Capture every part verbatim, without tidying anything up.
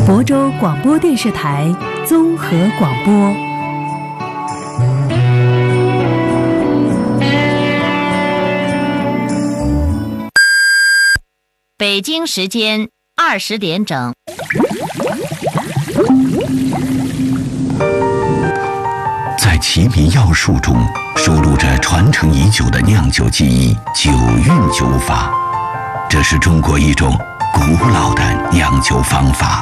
亳州广播电视台综合广播。 北京时间二十点整。 在奇米药术中收录着传承已久的酿酒技艺——九韵酒法。这是中国一种古老的酿酒方法，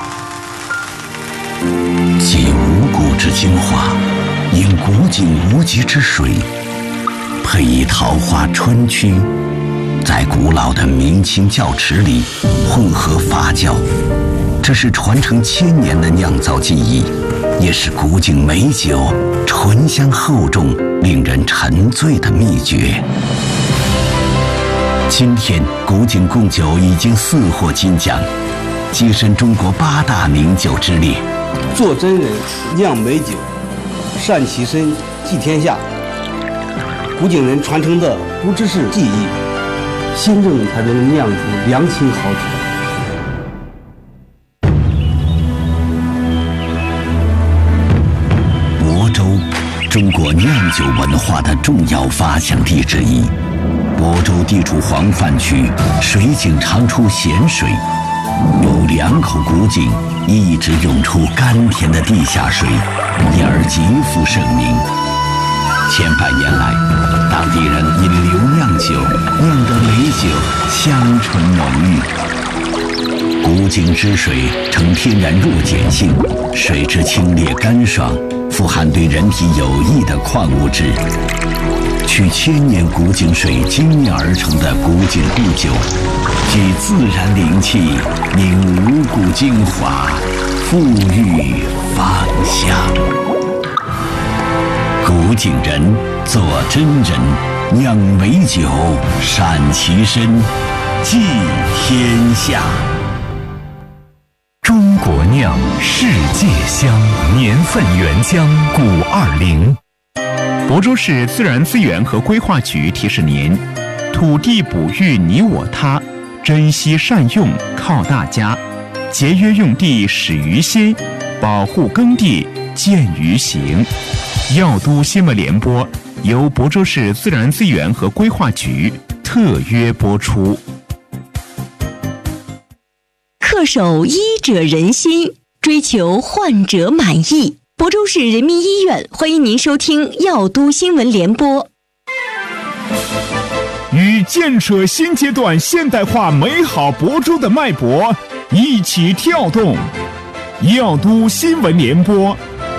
集五谷之精华，饮古井无极之水，配以桃花春曲，在古老的明清窖池里混合发酵。这是传承千年的酿造技艺，也是古井美酒醇香厚重、令人沉醉的秘诀。今天，古井贡酒已经四获金奖，跻身中国八大名酒之列。 做真人，酿美酒，善其身，济天下。古井人传承的不只是技艺，心正才能酿出良情好酒。 亳州，中国酿酒文化的重要发祥地之一。亳州地处黄泛区，水井常出咸水，有两口古井一直涌出甘甜的地下水，因而极负盛名。千百年来，当地人引流酿酒，酿得美酒香醇浓郁。古井之水呈天然弱碱性，水质清冽干爽，富含对人体有益的矿物质。取千年古井水精炼而成的古井固酒，集自然灵气，凝五谷精华，馥郁芳香。古井人做真人，酿美酒，善其身，济天下。 中国酿，世界香，年份原浆古二零。亳州市自然资源和规划局提示您：土地哺育你我他，珍惜善用靠大家，节约用地始于心，保护耕地见于行。药都新闻联播由亳州市自然资源和规划局特约播出。 恪守医者仁心，追求患者满意。亳州市人民医院欢迎您收听药都新闻联播。 与建设新阶段现代化美好亳州的脉搏一起跳动，药都新闻联播。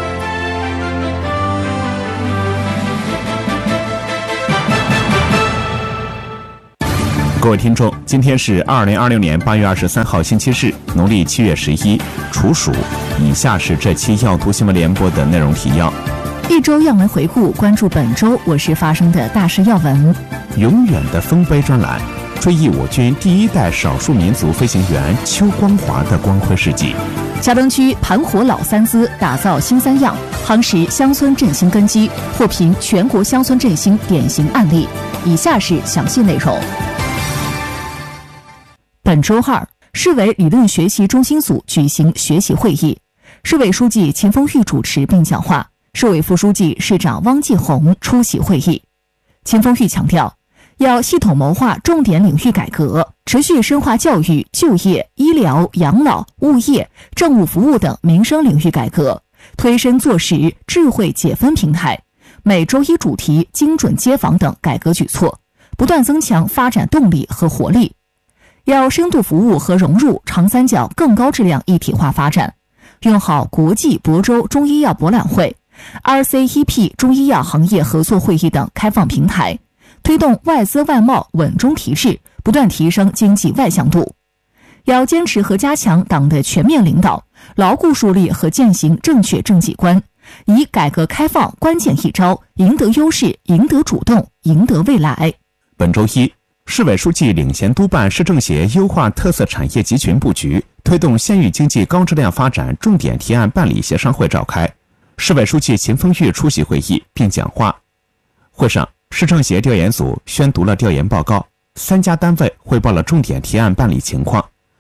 各位听众，今天是二零二六年八月二十三号星期日，农历七月十一，处暑。以下是这期药都新闻联播的内容提要： 一周要闻回顾，关注本周我市发生的大事要闻。 永远的丰碑专栏，追忆我军第一代少数民族飞行员邱光华的光辉事迹。 嘉东区盘活老三资，打造新三样，夯实乡村振兴根基，获评全国乡村振兴典型案例。以下是详细内容。本周二，市委理论学习中心组举行学习会议，市委书记秦风玉主持并讲话，市委副书记、市长汪继红出席会议。秦风玉强调，要系统谋划重点领域改革，持续深化教育、就业、医疗、养老、物业、政务服务等民生领域改革，推深做实智慧解分平台、每周一主题精准街访等改革举措，不断增强发展动力和活力。要深度服务和融入长三角更高质量一体化发展，用好国际亳州中医药博览会、R C E P 中医药行业合作会议等开放平台，推动外资外贸稳中提质，不断提升经济外向度。要坚持和加强党的全面领导，牢固树立和践行正确政绩观，以改革开放关键一招，赢得优势，赢得主动，赢得未来。 本周一，市委书记领衔督办市政协优化特色产业集群布局，推动县域经济高质量发展重点提案办理协商会召开，市委书记秦风玉出席会议并讲话。会上，市政协调研组宣读了调研报告，三家单位汇报了重点提案办理情况，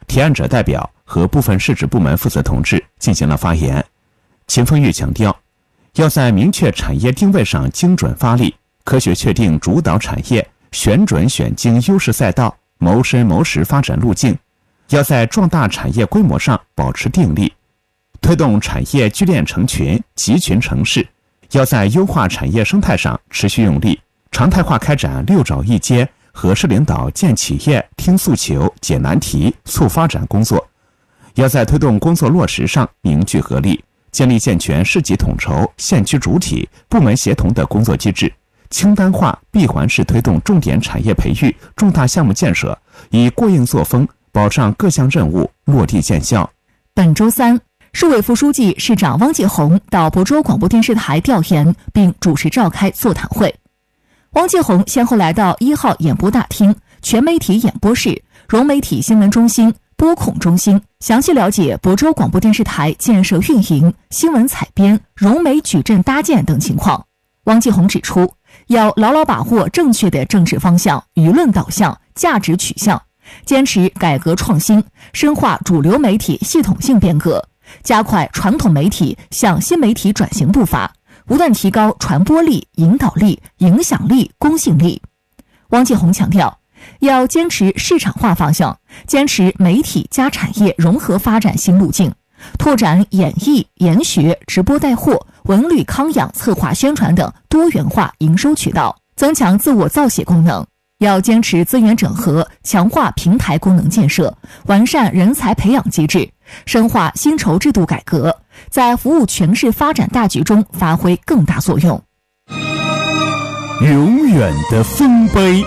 提案者代表和部分市直部门负责同志进行了发言。秦凤玉强调，要在明确产业定位上精准发力，科学确定主导产业，选准选精优势赛道，谋深谋实发展路径，要在壮大产业规模上保持定力，推动产业聚链成群、集群成市，要在优化产业生态上持续用力，常态化开展六爪一接和市领导见企业、听诉求、解难题、促发展工作，要在推动工作落实上凝聚合力，建立健全市级统筹、县区主体、部门协同的工作机制，清单化、闭环式推动重点产业培育、重大项目建设，以过硬作风保障各项任务落地见效。 本周三，市委副书记、市长汪继红到亳州广播电视台调研，并主持召开座谈会。汪继红先后来到一号演播大厅、全媒体演播室、融媒体新闻中心、播控中心，详细了解亳州广播电视台建设运营、新闻采编、融媒矩阵搭建等情况。汪继红指出，要牢牢把握正确的政治方向、舆论导向、价值取向，坚持改革创新，深化主流媒体系统性变革，加快传统媒体向新媒体转型步伐，不断提高传播力、引导力、影响力、公信力。汪继红强调，要坚持市场化方向，坚持媒体加产业融合发展新路径，拓展演艺、研学、直播带货、文旅康养策划宣传等多元化营收渠道，增强自我造血功能。要坚持资源整合，强化平台功能建设，完善人才培养机制，深化薪酬制度改革，在服务全市发展大局中发挥更大作用。 永远的丰碑。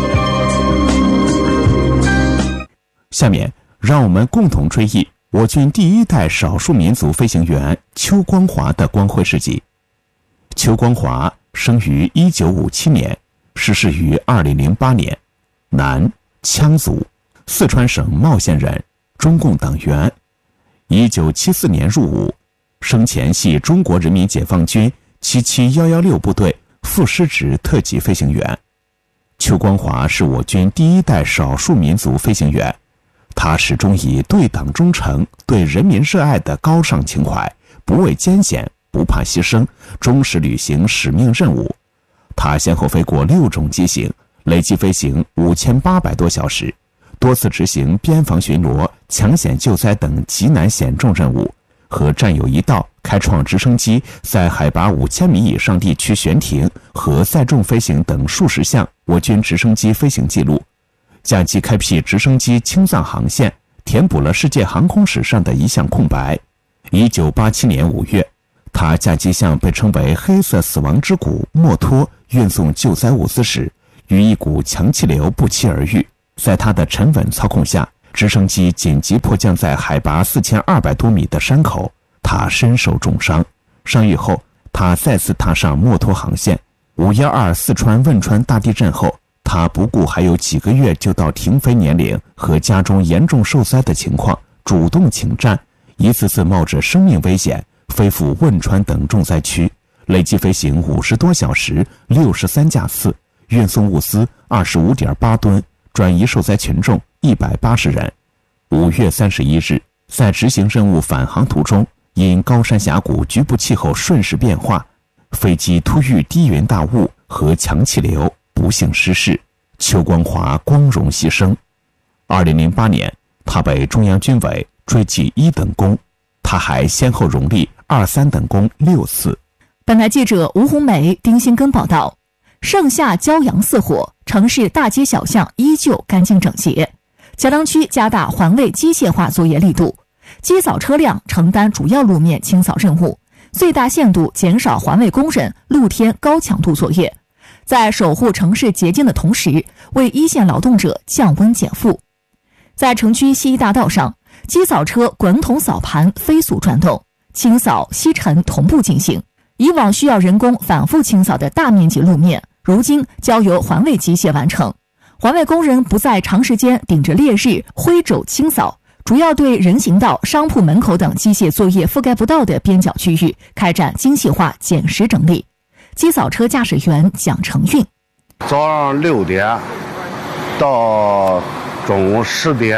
下面让我们共同追忆我军第一代少数民族飞行员邱光华的光辉事迹。邱光华生于一九五七年，逝世于二零零八年，男，羌族，四川省茂县人，中共党员。一九七四年入伍，生前系中国人民解放军七七一一六部队副师职特级飞行员。邱光华是我军第一代少数民族飞行员，他始终以对党忠诚、对人民热爱的高尚情怀，不畏艰险，不怕牺牲，忠实履行使命任务。他先后飞过六种机型，累计飞行五千八百多小时，多次执行边防巡逻、抢险救灾等极难险重任务，和战友一道开创直升机在海拔五千米以上地区悬停和载重飞行等数十项我军直升机飞行记录，驾机开辟直升机青藏航线，填补了世界航空史上的一项空白。一九八七年五月，他驾机向被称为黑色死亡之谷墨脱运送救灾物资时，与一股强气流不期而遇，在他的沉稳操控下，直升机紧急迫降在海拔四千二百多米的山口，他身受重伤。伤愈后，他再次踏上墨脱航线。五一二四川汶川大地震后，他不顾还有几个月就到停飞年龄和家中严重受灾的情况，主动请战，一次次冒着生命危险飞赴汶川等重灾区，累计飞行五十多小时，六十三架次，运送物资二十五点八吨，转移受灾群众一百八十人。五月三十一日，在执行任务返航途中，因高山峡谷局部气候瞬时变化，飞机突遇低云大雾和强气流，不幸失事。邱光华光荣牺牲。二零零八年，他被中央军委追记一等功，他还先后荣立二三等功六次。 本台记者吴红梅、丁新根报道：盛夏骄阳似火，城市大街小巷依旧干净整洁。桥梁区加大环卫机械化作业力度，机扫车辆承担主要路面清扫任务，最大限度减少环卫工人露天高强度作业，在守护城市洁净的同时，为一线劳动者降温减负。在城区西一大道上，机扫车滚筒扫盘飞速转动，清扫吸尘同步进行。以往需要人工反复清扫的大面积路面，如今交由环卫机械完成。环卫工人不再长时间顶着烈日挥肘清扫，主要对人行道、商铺门口等机械作业覆盖不到的边角区域开展精细化捡拾整理。机扫车驾驶员蒋成运： 早上六点到中午十点，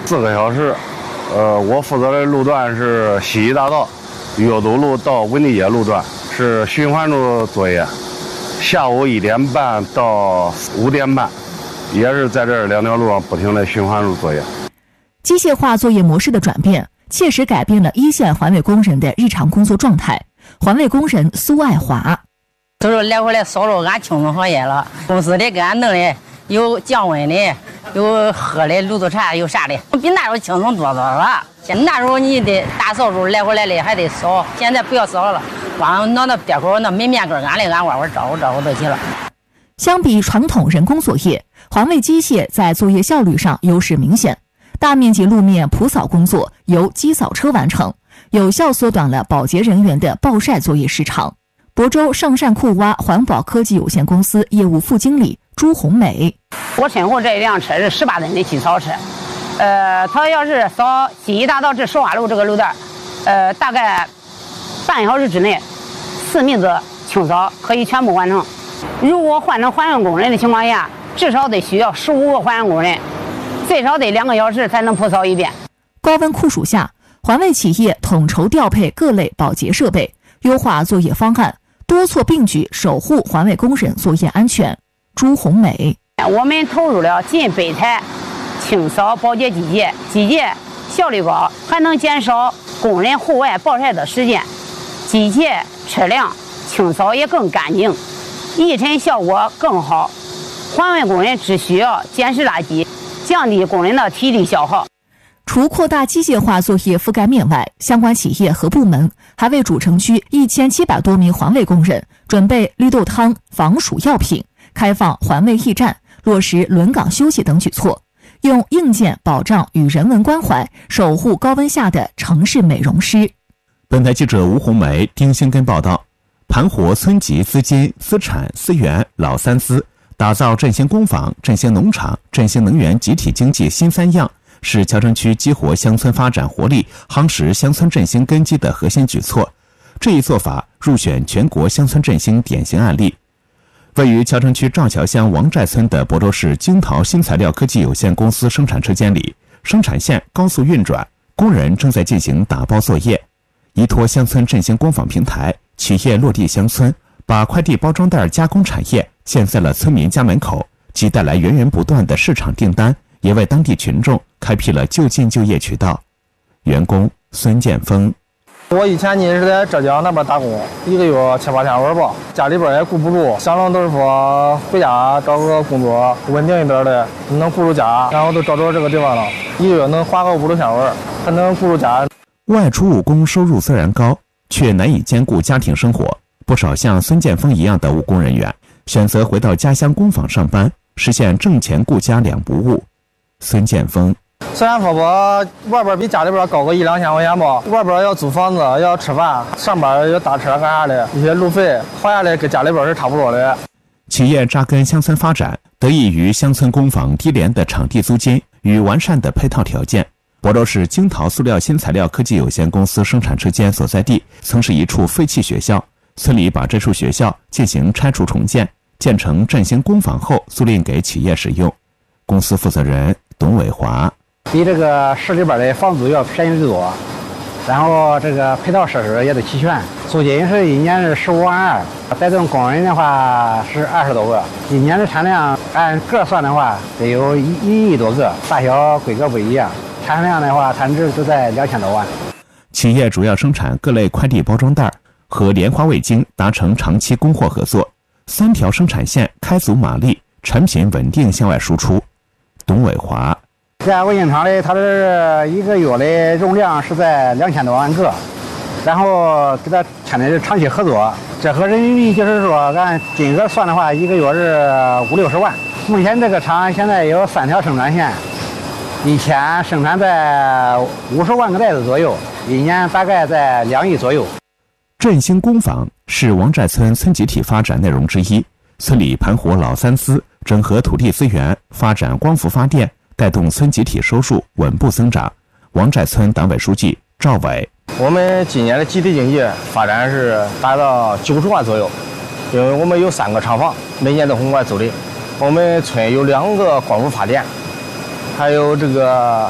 四个小时。呃，我负责的路段是西医大道、岳都路到文理街路段，是循环路作业，下午一点半到五点半，也是在这两条路上不停的循环路作业。 机械化作业模式的转变，切实改变了一线环卫工人的日常工作状态。环卫工人苏爱华， 都是来回来扫帚，俺轻松好些了。公司里给俺弄的有降温的，有喝的卤子茶，有啥的，比那时候轻松多多了。现那时候你得大扫帚来回来的还得扫，现在不要扫了，光拿那别口那没面根，俺来俺弯弯招呼招呼就行了。 相比传统人工作业，环卫机械在作业效率上优势明显。大面积路面铺扫工作由机扫车完成，有效缩短了保洁人员的暴晒作业时长。亳州上善库洼环保科技有限公司业务副经理朱红美， 我身后这一辆车是十八吨的机扫车，呃，它要是扫西医大道至寿华路这个路段，呃，大概半小时之内，四名子清扫可以全部完成。如果换成环卫工人的情况下，至少得需要十五个环卫工人，最少得两个小时才能铺扫一遍。 高温酷暑下，环卫企业统筹调配各类保洁设备，优化作业方案，多措并举守护环卫工人作业安全。朱红美， 我们投入了近百台清扫保洁机械，机械效率高，还能减少工人户外暴晒的时间，机械车辆清扫也更干净，抑尘效果更好。环卫工人只需要捡拾垃圾，降低工人的体力消耗。 除扩大机械化作业覆盖面外，相关企业和部门还为主城区一千七百多名环卫工人准备绿豆汤、防暑药品，开放环卫驿站，落实轮岗休息等举措，用硬件保障与人文关怀守护高温下的城市美容师。 本台记者吴红梅、丁兴根报道，盘活村级资金、资产、资源老三资，打造振兴工坊、振兴农场、振兴能源集体经济新三样，是桥城区激活乡村发展活力、夯实乡村振兴根基的核心举措。这一做法入选全国乡村振兴典型案例。位于桥城区赵桥乡王寨村的亳州市京陶新材料科技有限公司生产车间里，生产线高速运转，工人正在进行打包作业。依托乡村振兴工坊平台，企业落地乡村，把快递包装袋加工产业建在了村民家门口，既带来源源不断的市场订单，也为当地群众开辟了就近就业渠道。员工孙建峰， 我以前呢是在浙江那边打工，一个月七八千块吧，家里边也顾不住，想着都是说回家找个工作稳定一点的，能顾住家，然后都找着这个地方了，一个月能花个五六千块，还能顾住家。 外出务工收入虽然高，却难以兼顾家庭生活。不少像孙建峰一样的务工人员选择回到家乡工坊上班，实现挣钱顾家两不误。孙建峰， 虽然说吧，外边比家里边高个一两千块钱吧，外边要租房子，要吃饭，上班要打车干啥的，一些路费花下来跟家里边是差不多的。 企业扎根乡村发展，得益于乡村工坊低廉的场地租金与完善的配套条件。亳州市京陶塑料新材料科技有限公司生产车间所在地曾是一处废弃学校，村里把这处学校进行拆除重建，建成振兴工坊后租赁给企业使用。公司负责人董伟华， 比这个市里边的房租要便宜得多，然后这个配套设施也都齐全，租金是一年是十五万二，带动工人的话是二十多个，一年的产量按个算的话得有一一亿多个，大小规格不一样，产量的话产值都在两千多万。 企业主要生产各类快递包装袋，和莲花味精达成长期供货合作，三条生产线开足马力，产品稳定向外输出。董伟华， 这家味精厂的它是一个月的容量是在两千多万个，然后给它签的是长期合作，折合人民币就是说按金额算的话，一个月是五六十万。目前这个厂现在有三条生产线，一天生产在五十万个袋子左右，一年大概在两亿左右。 振兴工坊是王寨村村集体发展内容之一，村里盘活老三资，整合土地资源，发展光伏发电，带动村集体收入稳步增长。王寨村党委书记赵伟， 我们今年的集体经济发展是达到九十万左右，因为我们有三个厂房，每年都红外租赁。我们村有两个光伏发电，还有这个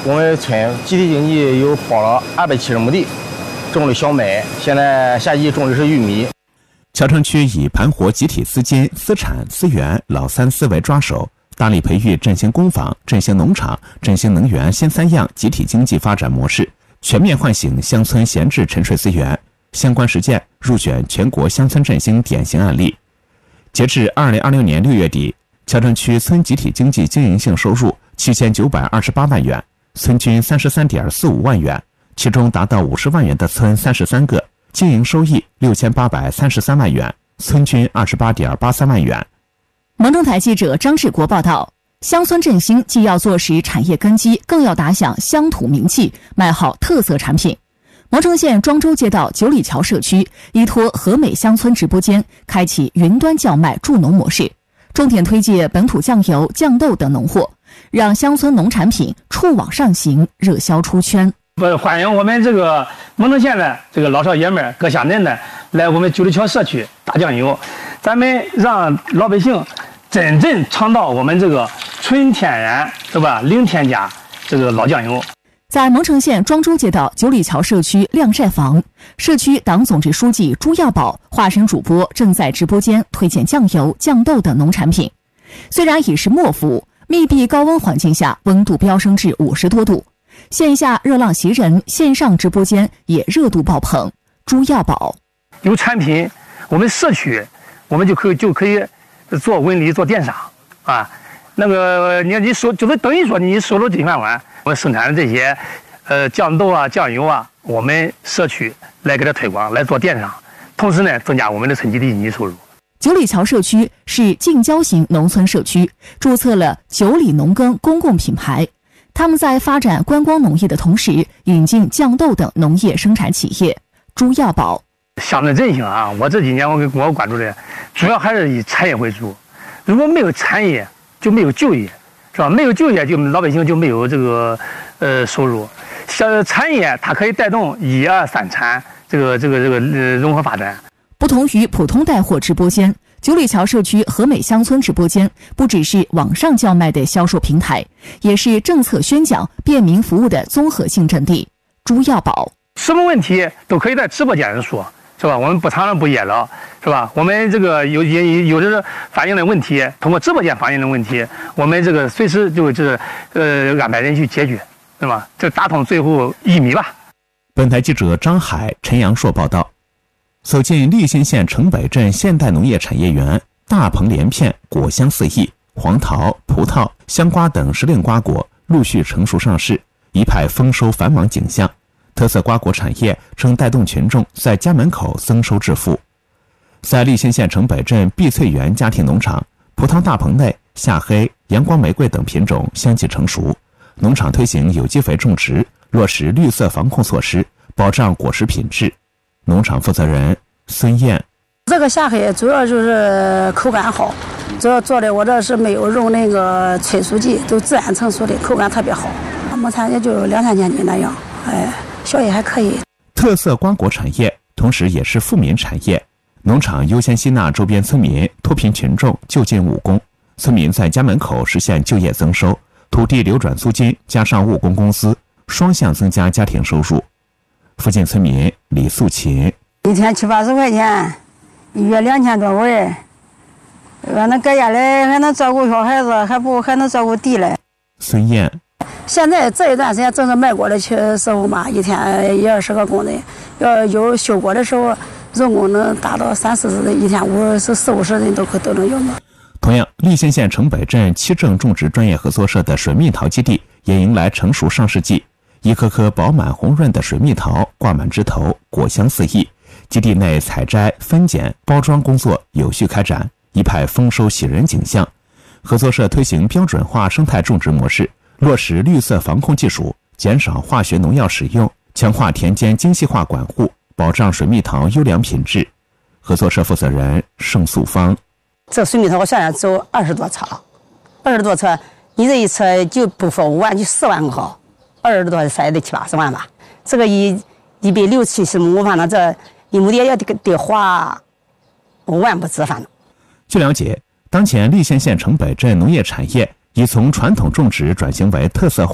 我们村集体经济有包了二百七十亩地，种的小麦，现在夏季种的是玉米。 桥城区以盘活集体资金、资产、资源、老三思为抓手，大力培育振兴工坊、振兴农场、振兴能源新三样集体经济发展模式，全面唤醒乡村闲置沉睡资源。相关实践入选全国乡村振兴典型案例。截至二零二六年六月底，桥城区村集体经济经营性收入七千九百二十八万元，村均三十三点四五万元，其中达到五十万元的村三十三个，经营收益六千八百三十三万元，村均二十八点八三万元。 蒙城台记者张志国报道，乡村振兴既要坐实产业根基，更要打响乡土名气，卖好特色产品。蒙城县庄周街道九里桥社区依托和美乡村直播间，开启云端叫卖助农模式，重点推介本土酱油、酱豆等农货，让乡村农产品触网上行，热销出圈。 欢迎我们这个蒙城县的这个老少爷们、各乡镇的来我们九里桥社区打酱油，咱们让老百姓真正尝到我们这个纯天然，是吧？零添加这个老酱油。 在蒙城县庄周街道九里桥社区晾晒房，社区党总支书记朱耀宝化身主播，正在直播间推荐酱油、酱豆等农产品。虽然已是末伏，密闭高温环境下温度飙升至五十多度，线下热浪袭人，线上直播间也热度爆棚。朱耀宝有产品，我们社区我们就可以就可以做文旅、做电商啊。那个你你收就是等于说你收入金饭碗，我们生产的这些呃酱豆啊、酱油啊，我们社区来给它推广，来做电商，同时呢增加我们的村集体经济收入。 九里桥社区是近郊型农村社区，注册了九里农耕公共品牌。他们在发展观光农业的同时，引进酱豆等农业生产企业。朱耀宝， 乡村振兴啊，我这几年我我关注的主要还是以产业为主。如果没有产业，就没有就业，是吧？没有就业，就老百姓就没有这个呃收入。像产业，它可以带动一二三产这个这个这个呃融合发展。 不同于普通带货直播间，九里桥社区和美乡村直播间不只是网上叫卖的销售平台，也是政策宣讲、便民服务的综合性阵地。朱耀宝， 什么问题都可以在直播间上说，是吧？我们不藏着不掖着，是吧？我们这个有有有的反映的问题，通过直播间反映的问题，我们这个随时就就是呃安排人去解决，是吧？就打通最后一米吧。 本台记者张海、陈阳硕报道。走进立新县城北镇现代农业产业园，大棚连片，果香四溢，黄桃、葡萄、香瓜等时令瓜果陆续成熟上市，一派丰收繁忙景象。特色瓜果产业正带动群众在家门口增收致富。在立新县城北镇碧翠园家庭农场，葡萄大棚内夏黑、阳光玫瑰等品种相继成熟。农场推行有机肥种植，落实绿色防控措施，保障果实品质。农场负责人孙燕， 这个夏黑主要就是口感好，主要做的我这是没有用那个催熟剂，都自然成熟的，口感特别好。目前也就两三千斤那样，哎，效益还可以。 特色瓜果产业同时也是富民产业，农场优先吸纳周边村民，脱贫群众就近务工，村民在家门口实现就业增收，土地流转租金加上务工工资，双向增加家庭收入。附近村民李素琴， 一天七八十块钱，一月两千多位，俺那搁家来还能照顾小孩子，还不还能照顾地嘞。 孙燕， 现在这一段时间正是卖果的时候嘛，一天一二十个工人，要有休果的时候，人工能达到三四十人，一天五十四五十人都可都能有嘛。 同样，立新县城北镇七正种植专业合作社的水蜜桃基地也迎来成熟上市季。一颗颗饱满红润的水蜜桃挂满枝头，果香四溢。基地内采摘、分拣、包装工作有序开展，一派丰收喜人景象。合作社推行标准化生态种植模式，落实绿色防控技术，减少化学农药使用，强化田间精细化管护，保障水蜜桃优良品质。合作社负责人盛素芳， 这水蜜桃我现在走二十多车，二十多车，你这一车就不说五万，就四万个好。二十多才得七八十万吧，这个一一百六七十亩，反正这一亩地也得得花五万不止，反正。 据了解，当前立新县城北镇农业产业已从传统种植转型为特色化、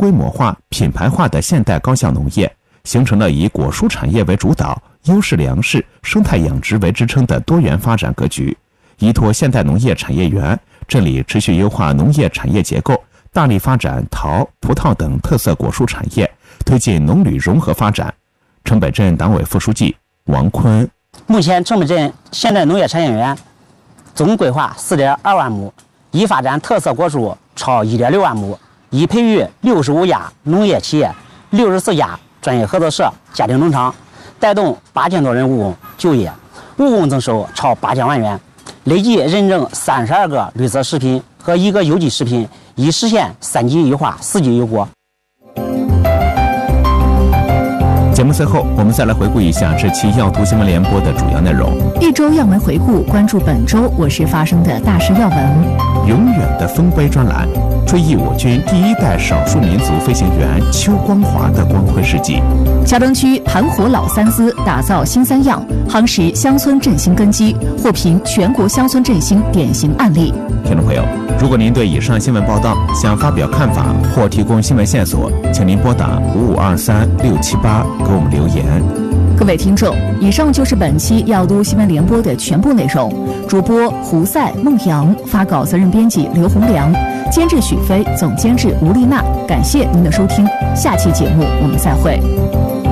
规模化、品牌化的现代高效农业，形成了以果蔬产业为主导、优势粮食、生态养殖为支撑的多元发展格局。依托现代农业产业园，镇里持续优化农业产业结构，大力发展桃、葡萄等特色果蔬产业，推进农旅融合发展。城北镇党委副书记王坤： 目前城北镇现代农业产业园总规划 四点二万亩，已发展特色果蔬超 一点六万亩，已培育六十五家农业企业、六十四家专业合作社、家庭农场，带动八千多人务工就业，务工增收超八千万元，累计认证三十二个绿色食品和一个有机食品，已实现三级优化、四级优活。 节目随后，我们再来回顾一下这期要读新闻联播的主要内容。 一周要闻回顾，关注本周我市发生的大事要闻。 永远的丰碑专栏，追忆我军第一代少数民族飞行员邱光华的光辉事迹。 桥东区盘活老三姿，打造新三样，夯实乡村振兴根基，获评全国乡村振兴典型案例。 听众朋友，如果您对以上新闻报道想发表看法或提供新闻线索，请您拨打五五二三六七八给我们留言。 各位听众，以上就是本期要读新闻联播的全部内容。主播胡赛、孟阳，发稿责任编辑刘洪良，监制许飞，总监制吴丽娜。感谢您的收听，下期节目我们再会。